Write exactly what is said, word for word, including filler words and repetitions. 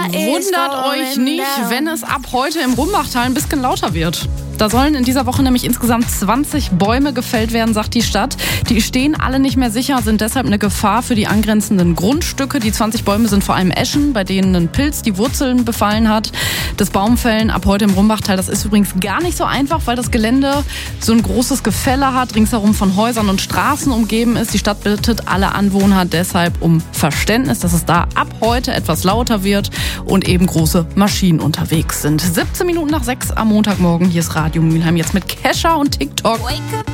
Wundert euch nicht, wenn es ab heute im Rumbachtal ein bisschen lauter wird. Da sollen in dieser Woche nämlich insgesamt zwanzig Bäume gefällt werden, sagt die Stadt. Die stehen alle nicht mehr sicher, sind deshalb eine Gefahr für die angrenzenden Grundstücke. Die zwanzig Bäume sind vor allem Eschen, bei denen ein Pilz die Wurzeln befallen hat. Das Baumfällen ab heute im Rumbachtal, das ist übrigens gar nicht so einfach, weil das Gelände so ein großes Gefälle hat, ringsherum von Häusern und Straßen umgeben ist. Die Stadt bittet alle Anwohner deshalb um Verständnis, dass es da ab heute etwas lauter wird und eben große Maschinen unterwegs sind. siebzehn Minuten nach sechs am Montagmorgen, hier ist Radio Mülheim jetzt mit Kesha und TikTok.